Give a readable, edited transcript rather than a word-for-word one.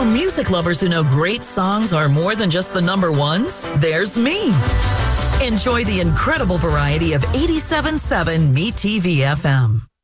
For music lovers who know great songs are more than just the number ones, there's me. Enjoy the incredible variety of 87.7 Me TV FM.